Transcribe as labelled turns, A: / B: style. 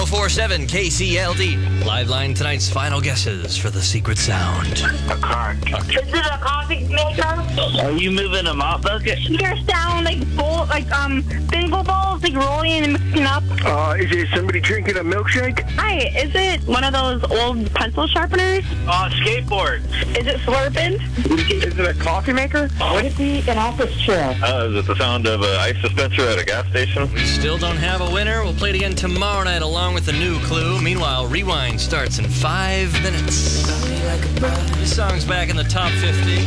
A: 1047 KCLD. Live line tonight's final guesses for the secret sound.
B: A car.
C: Is it a coffee maker?
B: Are you moving a mop bucket?
C: Your sound bingo balls like rolling and mixing up.
D: Is it somebody drinking a milkshake?
C: Hi, is it one of those old pencil sharpeners?
B: Skateboard.
C: Is it slurping?
D: Is it a coffee maker?
C: Would it be an office chair?
E: Is it the sound of an ice dispenser at a gas station?
A: We still don't have a winner. We'll play it again tomorrow night along with the new clue. Meanwhile, Rewind starts in 5 minutes. This song's back in the top 50.